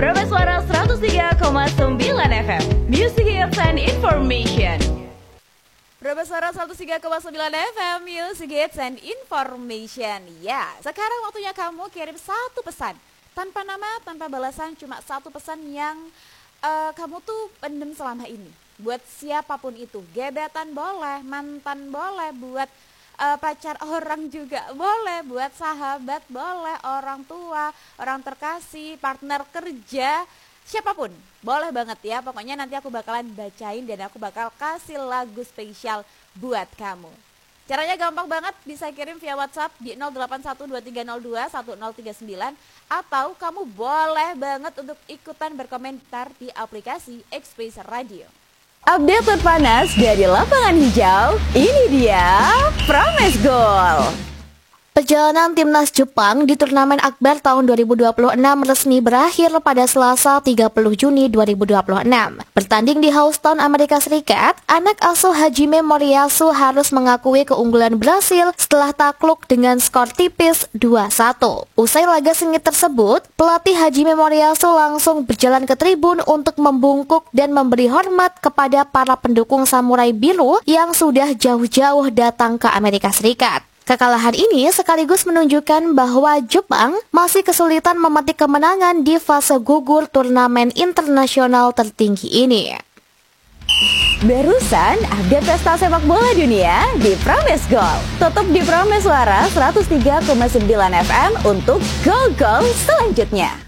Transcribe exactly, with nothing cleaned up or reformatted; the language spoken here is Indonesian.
Prabes Suara seratus tiga koma sembilan F M, Music Hits and Information. Prabes Suara seratus tiga koma sembilan F M, Music Hits and Information. Ya, sekarang waktunya kamu kirim satu pesan tanpa nama, tanpa balasan, cuma satu pesan yang uh, kamu tuh pendem selama ini. Buat siapapun itu, gebetan boleh, mantan boleh, buat Uh, pacar orang juga boleh, buat sahabat boleh, orang tua, orang terkasih, partner kerja, siapapun boleh banget ya. Pokoknya nanti aku bakalan bacain dan aku bakal kasih lagu spesial buat kamu. Caranya gampang banget, bisa kirim via WhatsApp di nol delapan satu dua tiga nol dua satu nol tiga sembilan, atau kamu boleh banget untuk ikutan berkomentar di aplikasi Express Radio. Update terpanas dari lapangan hijau, ini dia Promise Goal. Perjalanan timnas Jepang di turnamen Akbar tahun dua ribu dua puluh enam resmi berakhir pada Selasa tiga puluh Juni dua ribu dua puluh enam. Bertanding di Houston, Amerika Serikat, anak asuh Hajime Moriyasu harus mengakui keunggulan Brasil setelah takluk dengan skor tipis dua satu. Usai laga sengit tersebut, pelatih Hajime Moriyasu langsung berjalan ke tribun untuk membungkuk dan memberi hormat kepada para pendukung Samurai Biru yang sudah jauh-jauh datang ke Amerika Serikat. Kekalahan ini sekaligus menunjukkan bahwa Jepang masih kesulitan memetik kemenangan di fase gugur turnamen internasional tertinggi ini. Barusan update pesta sepak bola dunia di Promise Goal. Tutup di Promise Suara seratus tiga koma sembilan F M untuk gol-gol selanjutnya.